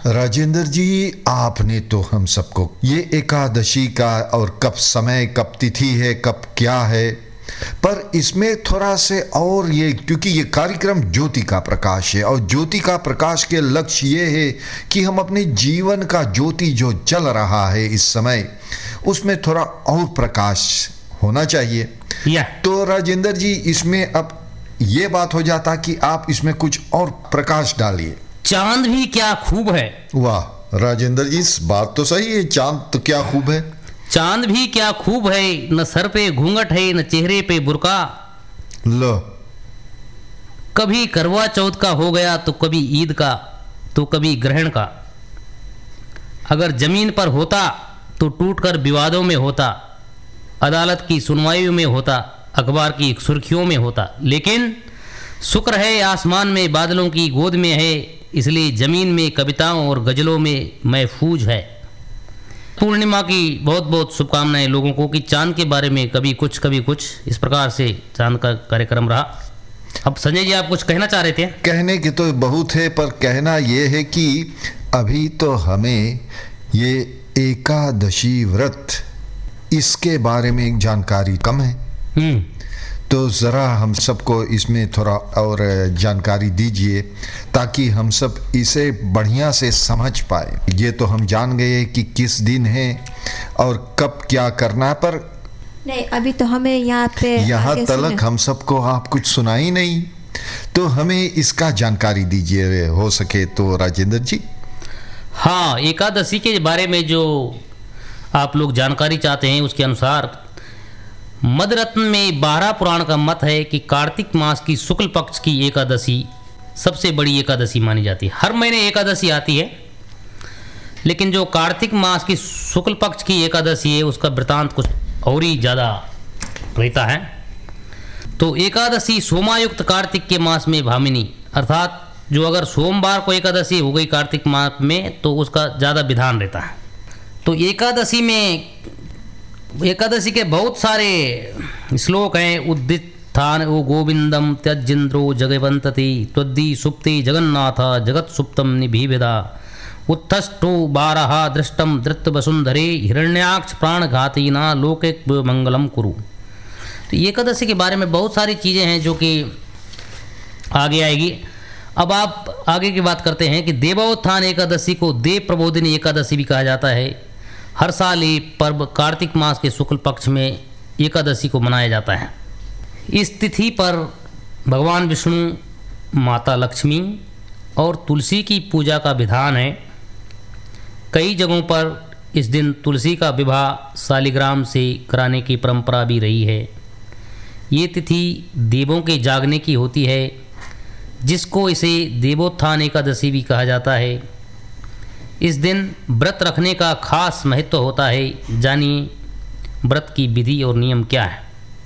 राजेंद्र जी, आपने तो हम सबको ये एकादशी का और कब समय, कब तिथि है, कब क्या है, पर इसमें थोड़ा से और ये, क्योंकि ये कार्यक्रम ज्योति का प्रकाश है और ज्योति का प्रकाश के लक्ष्य ये है कि हम अपने जीवन का ज्योति जो जल रहा है इस समय, उसमें थोड़ा और प्रकाश होना चाहिए। तो राजेंद्र जी, इसमें अब ये बात हो जाता कि आप इसमें कुछ और प्रकाश डालिए। चांद भी क्या खूब है। वाह राजेंद्र जी, इस बात तो सही है, चांद तो क्या खूब है। चांद भी क्या खूब है, न सर पे घूंघट है न चेहरे पे बुर्का। लो, कभी करवा चौथ का हो गया तो कभी ईद का तो कभी ग्रहण का। अगर जमीन पर होता तो टूटकर विवादों में होता, अदालत की सुनवाई में होता, अखबार की सुर्खियों में होता। लेकिन शुक्र है आसमान में बादलों की गोद में है, इसलिए जमीन में कविताओं और गजलों में महफूज है। पूर्णिमा की बहुत बहुत शुभकामनाएं लोगों को कि चांद के बारे में कभी कुछ इस प्रकार से चांद का कार्यक्रम रहा। अब संजय जी, आप कुछ कहना चाह रहे थे। कहने की तो बहुत है, पर कहना ये है कि अभी तो हमें ये एकादशी व्रत, इसके बारे में एक जानकारी कम है। तो ज़रा हम सबको इसमें थोड़ा और जानकारी दीजिए ताकि हम सब इसे बढ़िया से समझ पाए। ये तो हम जान गए कि किस दिन है और कब क्या करना, पर नहीं, अभी तो हमें यहाँ तलक हम सबको आप कुछ सुना ही नहीं, तो हमें इसका जानकारी दीजिए हो सके तो राजेंद्र जी। हाँ, एकादशी के बारे में जो आप लोग जानकारी चाहते हैं, उसके अनुसार मदरत्न में 12 पुराण का मत है कि कार्तिक मास की शुक्ल पक्ष की एकादशी सबसे बड़ी एकादशी मानी जाती है। हर महीने एकादशी आती है, लेकिन जो कार्तिक मास की शुक्ल पक्ष की एकादशी है उसका वृतांत कुछ और ही ज़्यादा रहता है। तो एकादशी सोमायुक्त कार्तिक के मास में भामिनी, अर्थात जो अगर सोमवार को एकादशी हो गई कार्तिक मास में तो उसका ज़्यादा विधान रहता है। तो एकादशी के बहुत सारे श्लोक हैं। उद्दित्थान ओ गोविंदम त्यजिंद्रो जगवंतति त्वद्दी सुप्ति जगन्नाथ जगत सुप्तम निभिविदा उत्थष्टो बारहा दृष्टम धृत वसुंधरे हिरण्याक्ष प्राणघातीना लोके मंगलम कुरु। तो एकादशी के बारे में बहुत सारी चीज़ें हैं जो कि आगे आएगी। अब आप आगे की बात करते हैं कि देवोत्थान एकादशी को देव प्रबोधिनी एकादशी भी कहा जाता है। हर साल ये पर्व कार्तिक मास के शुक्ल पक्ष में एकादशी को मनाया जाता है। इस तिथि पर भगवान विष्णु, माता लक्ष्मी और तुलसी की पूजा का विधान है। कई जगहों पर इस दिन तुलसी का विवाह शालिग्राम से कराने की परंपरा भी रही है। ये तिथि देवों के जागने की होती है, जिसको इसे देवोत्थान एकादशी भी कहा जाता है। इस दिन व्रत रखने का खास महत्व होता है। जानिए व्रत की विधि और नियम क्या है।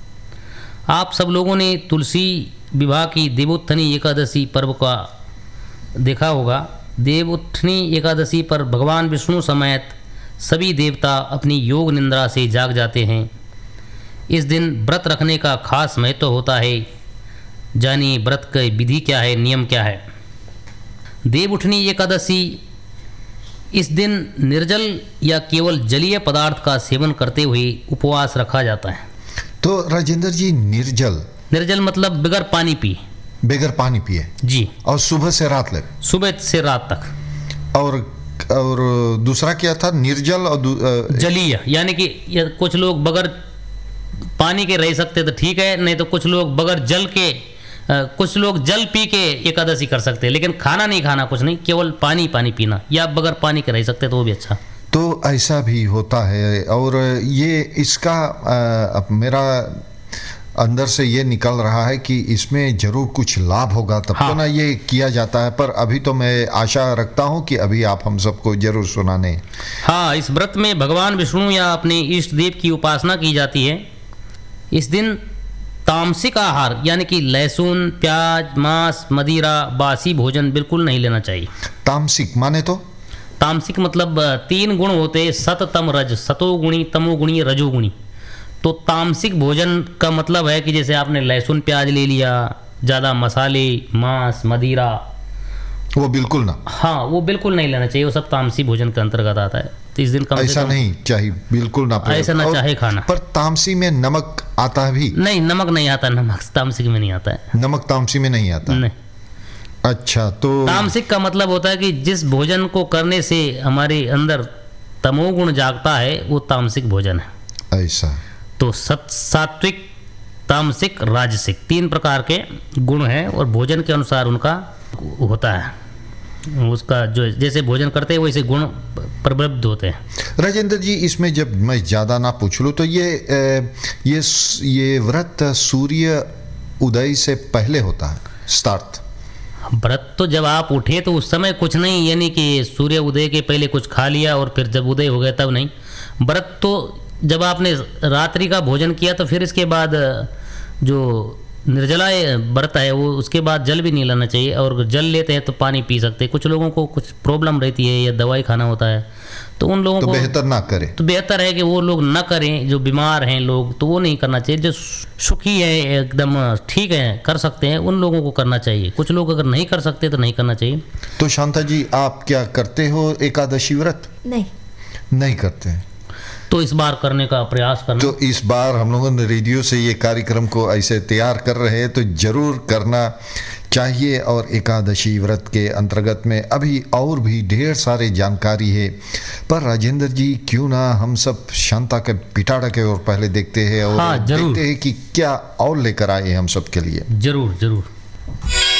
आप सब लोगों ने तुलसी विवाह की देवोत्थानी एकादशी पर्व का देखा होगा। देवोत्थानी एकादशी पर भगवान विष्णु समेत सभी देवता अपनी योग निंद्रा से जाग जाते हैं। इस दिन व्रत रखने का खास महत्व होता है। जानिए व्रत की विधि क्या है, नियम क्या है। देवोत्थानी एकादशी, इस दिन निर्जल या केवल जलीय पदार्थ का सेवन करते हुए उपवास रखा जाता है। तो राजेंद्र जी, निर्जल मतलब बगैर पानी पिए। बगैर पानी पिए जी। और सुबह से रात तक। सुबह से रात तक। और दूसरा क्या था? निर्जल और जलीय, यानी कि कुछ लोग बगैर पानी के रह सकते तो ठीक है, नहीं तो कुछ लोग बगैर जल के, कुछ लोग जल पी के एकादशी कर सकते हैं, लेकिन खाना नहीं खाना, कुछ नहीं, केवल पानी पीना, या बगैर पानी के रह सकते तो वो भी अच्छा। तो ऐसा भी होता है। और ये इसका मेरा अंदर से ये निकल रहा है कि इसमें जरूर कुछ लाभ होगा, तब तो ना ये किया जाता है। पर अभी तो मैं आशा रखता हूँ कि अभी आप हम सबको जरूर सुनाने। हाँ, इस व्रत में भगवान विष्णु या अपने इष्ट देव की उपासना की जाती है। इस दिन तामसिक आहार यानी कि लहसुन, प्याज, मांस, मदिरा, बासी भोजन बिल्कुल नहीं लेना चाहिए। तामसिक माने तो? तामसिक मतलब 3 गुण होते, सत, तम, रज। सतोगुणी, तमोगुणी, रजोगुणी। तो तामसिक भोजन का मतलब है कि जैसे आपने लहसुन प्याज ले लिया, ज़्यादा मसाले, मांस, मदिरा वो बिल्कुल ना, हाँ वो बिल्कुल नहीं लेना चाहिए, वो सब तामसी भोजन के अंतर्गत आता है। तो इस दिन कम से ऐसा कम नहीं चाहिए, बिल्कुल ना प्रयोग। ऐसा ना और- चाहे खाना। पर तामसी में नमक आता है भी? नहीं, नमक नहीं आता, नमक तामसिक में नहीं आता है। नमक तामसी में नहीं आता? नहीं, अच्छा, तो तामसिक का मतलब होता है कि जिस भोजन को करने से हमारे अंदर तमोगुण जागता है वो तामसिक भोजन है। ऐसा। तो सात्विक, तामसिक, राजसिक 3 प्रकार के गुण हैं और भोजन के अनुसार उनका होता है, उसका जो जैसे भोजन करते हैं वैसे गुण प्रबुद्ध होते हैं। राजेंद्र जी, इसमें जब मैं ज़्यादा ना पूछ लूँ तो ये व्रत सूर्य उदय से पहले होता है स्टार्ट? व्रत तो जब आप उठे तो उस समय कुछ नहीं, यानी कि सूर्य उदय के पहले कुछ खा लिया और फिर जब उदय हो गया तब नहीं। व्रत तो जब आपने रात्रि का भोजन किया तो फिर इसके बाद जो निर्जला व्रत है वो उसके बाद जल भी नहीं लेना चाहिए, और जल लेते हैं तो पानी पी सकते हैं। कुछ लोगों को कुछ प्रॉब्लम रहती है या दवाई खाना होता है तो उन लोगों तो को बेहतर ना करें। तो बेहतर है कि वो लोग न करें, जो बीमार हैं लोग तो वो नहीं करना चाहिए। जो सुखी है एकदम ठीक है कर सकते हैं उन लोगों को करना चाहिए। कुछ लोग अगर नहीं कर सकते तो नहीं करना चाहिए। तो शांता जी, आप क्या करते हो एकादशी व्रत? नहीं। नहीं करते हैं? तो इस बार करने का प्रयास करना। तो इस बार हम लोगों ने रेडियो से ये कार्यक्रम को ऐसे तैयार कर रहे हैं तो जरूर करना चाहिए। और एकादशी व्रत के अंतर्गत में अभी और भी ढेर सारे जानकारी है, पर राजेंद्र जी क्यों ना हम सब शांता के पिटारा के ओर पहले देखते हैं और हाँ, जरूर। देखते हैं कि क्या और लेकर आए हम सब के लिए। जरूर जरूर।